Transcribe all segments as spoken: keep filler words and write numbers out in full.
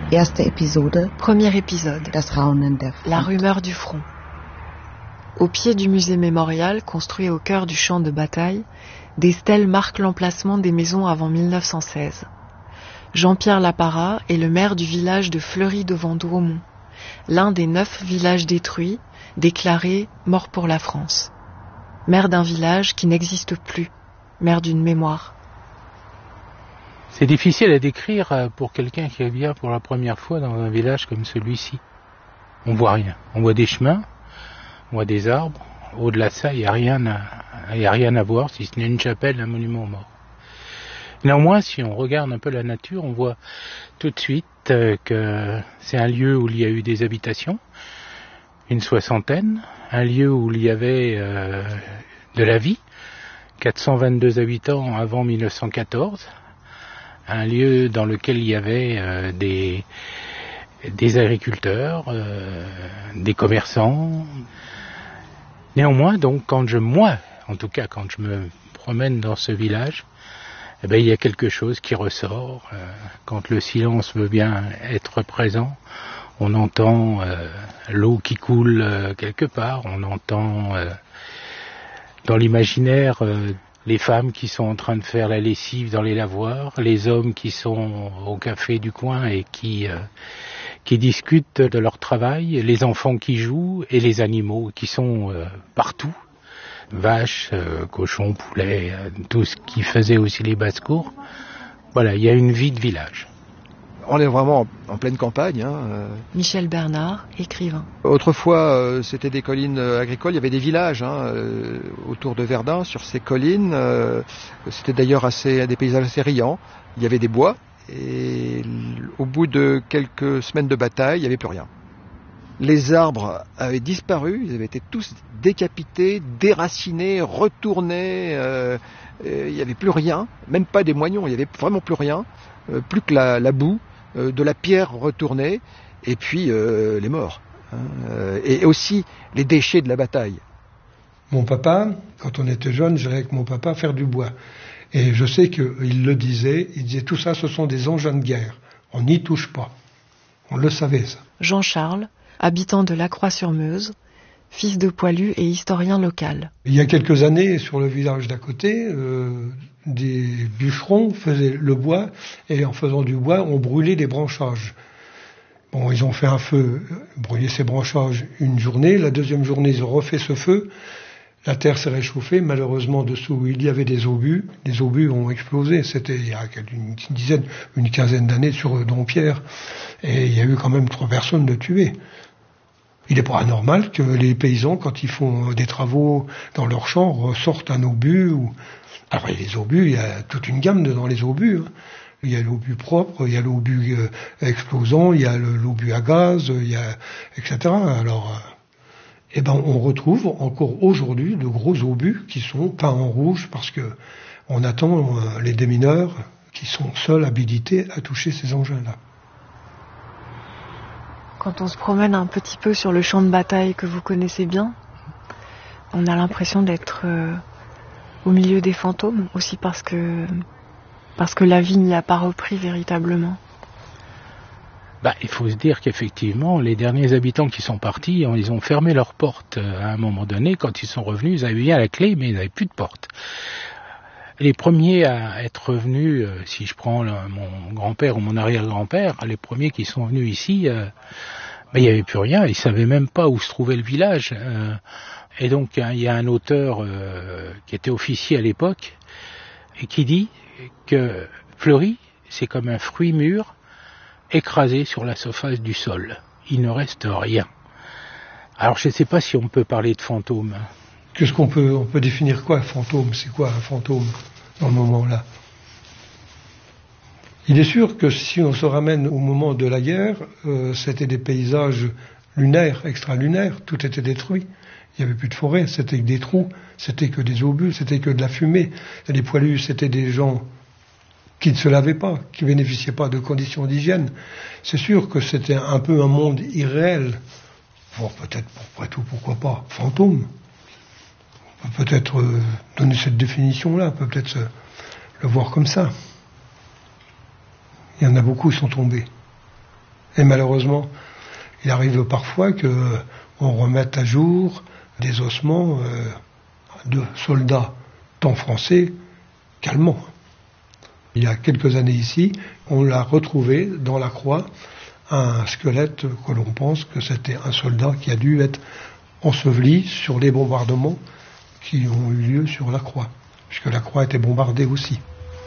Erste Episode. Premier épisode. Das Raunen der Front. La rumeur du front. Au pied du musée mémorial, construit au cœur du champ de bataille, des stèles marquent l'emplacement des maisons avant mille neuf cent seize. Jean-Pierre Lapparat est le maire du village de Fleury-devant-Douaumont, l'un des neuf villages détruits, déclarés morts pour la France. Maire d'un village qui n'existe plus, maire d'une mémoire. C'est difficile à décrire pour quelqu'un qui vient pour la première fois dans un village comme celui-ci. On voit rien. On voit des chemins, on voit des arbres. Au-delà de ça, il n'y a rien à, il y a rien à voir, si ce n'est une chapelle, un monument aux morts. Néanmoins, si on regarde un peu la nature, on voit tout de suite que c'est un lieu où il y a eu des habitations, une soixantaine, un lieu où il y avait euh, de la vie, quatre cent vingt-deux habitants avant mille neuf cent quatorze, un lieu dans lequel il y avait euh, des, des agriculteurs, euh, des commerçants. Néanmoins, donc, quand je, moi, en tout cas, quand je me promène dans ce village, eh ben, il y a quelque chose qui ressort. Euh, quand le silence veut bien être présent, on entend euh, l'eau qui coule euh, quelque part, on entend euh, dans l'imaginaire euh, les femmes qui sont en train de faire la lessive dans les lavoirs, les hommes qui sont au café du coin et qui, euh, qui discutent de leur travail, les enfants qui jouent et les animaux qui sont euh, partout. Vaches, euh, cochons, poulets, euh, tout ce qui faisait aussi les basses-cours. Voilà, il y a une vie de village. On est vraiment en, en pleine campagne. Hein. Michel Bernard, écrivain. Autrefois, euh, c'était des collines euh, agricoles, il y avait des villages hein, euh, autour de Verdun, sur ces collines. Euh, c'était d'ailleurs assez, des paysages assez riants. Il y avait des bois, et au bout de quelques semaines de bataille, il n'y avait plus rien. Les arbres avaient disparu, ils avaient été tous décapités, déracinés, retournés. Euh, il n'y avait plus rien, même pas des moignons, il n'y avait vraiment plus rien, euh, plus que la, la boue, euh, de la pierre retournée, et puis euh, les morts. Hein, euh, et aussi les déchets de la bataille. Mon papa, quand on était jeune, j'allais avec mon papa faire du bois. Et je sais qu'il le disait, il disait tout ça, ce sont des engins de guerre. On n'y touche pas. On le savait, ça. Jean-Charles, habitant de Lacroix-sur-Meuse, fils de poilu et historien local. Il y a quelques années, sur le village d'à côté, euh, des bûcherons faisaient le bois, et en faisant du bois, on brûlait des branchages. Bon, ils ont fait un feu, brûlé ces branchages une journée, la deuxième journée, ils ont refait ce feu, la terre s'est réchauffée, malheureusement, dessous, il y avait des obus, les obus ont explosé, c'était il y a une dizaine, une quinzaine d'années sur Dompierre, et il y a eu quand même trois personnes de tuées. Il n'est pas anormal que les paysans, quand ils font des travaux dans leur champ, ressortent un obus. Ou... Alors, les obus, il y a toute une gamme dans les obus. Hein. Il y a l'obus propre, il y a l'obus euh, explosant, il y a le, l'obus à gaz, il y a, et cetera. Alors, euh, eh ben, on retrouve encore aujourd'hui de gros obus qui sont peints en rouge parce que on attend euh, les démineurs qui sont seuls habilités à toucher ces engins-là. Quand on se promène un petit peu sur le champ de bataille que vous connaissez bien, on a l'impression d'être euh, au milieu des fantômes, aussi parce que, parce que la vie n'y a pas repris véritablement. Bah, il faut se dire qu'effectivement, les derniers habitants qui sont partis, ils ont fermé leurs portes à un moment donné. Quand ils sont revenus, ils avaient bien la clé, mais ils n'avaient plus de porte. Les premiers à être revenus, euh, si je prends le, mon grand-père ou mon arrière-grand-père, les premiers qui sont venus ici, euh, ben, il n'y avait plus rien, ils ne savaient même pas où se trouvait le village. Euh, et donc il y a un auteur euh, qui était officier à l'époque et qui dit que Fleury, c'est comme un fruit mûr écrasé sur la surface du sol. Il ne reste rien. Alors je ne sais pas si on peut parler de fantôme. Qu'est-ce qu'on peut, on peut définir quoi, fantôme? C'est quoi un fantôme dans le moment-là? Il est sûr que si on se ramène au moment de la guerre, euh, c'était des paysages lunaires, extralunaires, tout était détruit. Il n'y avait plus de forêt, c'était que des trous, c'était que des obus, c'était que de la fumée. Les poilus, c'était des gens qui ne se lavaient pas, qui ne bénéficiaient pas de conditions d'hygiène. C'est sûr que c'était un peu un monde irréel. Bon, peut-être, après tout, pourquoi pas, fantôme. On peut peut-être euh, donner cette définition-là, on peut peut-être se, le voir comme ça. Il y en a beaucoup qui sont tombés. Et malheureusement, il arrive parfois qu'on remette à jour des ossements euh, de soldats, tant français qu'allemands. Il y a quelques années ici, on l'a retrouvé dans la croix, un squelette que l'on pense que c'était un soldat qui a dû être enseveli sur les bombardements qui ont eu lieu sur la croix, puisque la croix était bombardée aussi.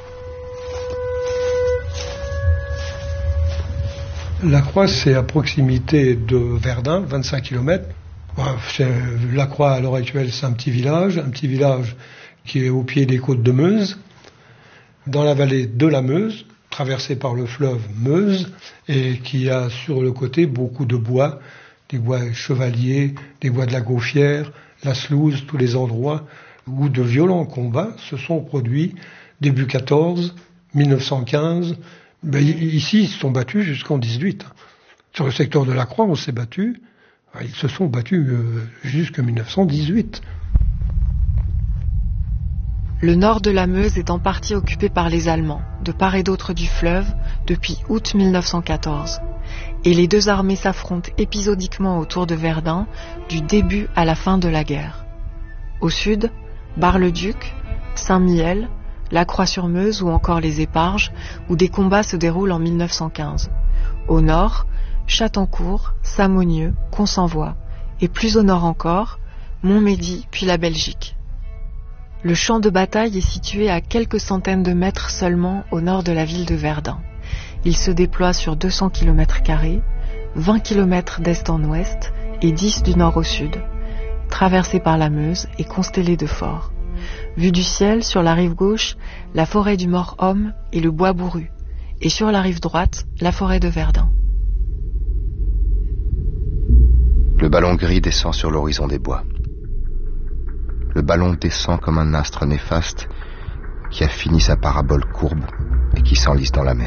La croix, c'est à proximité de Verdun, vingt-cinq kilomètres. La croix, à l'heure actuelle, c'est un petit village, un petit village qui est au pied des côtes de Meuse, dans la vallée de la Meuse, traversée par le fleuve Meuse, et qui a sur le côté beaucoup de bois, des bois chevaliers, des bois de la Gauffière, la Sluze, tous les endroits où de violents combats se sont produits début quatorze, mille neuf cent quinze. Ben, ici, ils se sont battus jusqu'en dix-huit. Sur le secteur de la Croix, on s'est battu. Ils se sont battus euh, jusqu'en mille neuf cent dix-huit. Le nord de la Meuse est en partie occupé par les Allemands, de part et d'autre du fleuve, depuis août mille neuf cent quatorze. Et les deux armées s'affrontent épisodiquement autour de Verdun, du début à la fin de la guerre. Au sud, Bar-le-Duc, Saint-Mihiel, la Croix-sur-Meuse ou encore les Éparges, où des combats se déroulent en mille neuf cent quinze. Au nord, Châtencourt, Samonieux, Consenvoie, et plus au nord encore, Montmédy puis la Belgique. Le champ de bataille est situé à quelques centaines de mètres seulement au nord de la ville de Verdun. Il se déploie sur deux cents kilomètres carrés, vingt kilomètres d'est en ouest et dix du nord au sud, traversé par la Meuse et constellé de forts. Vu du ciel, sur la rive gauche, la forêt du Mort-Homme et le bois bourru, et sur la rive droite, la forêt de Verdun. Le ballon gris descend sur l'horizon des bois. Le ballon descend comme un astre néfaste qui a fini sa parabole courbe et qui s'enlise dans la mer.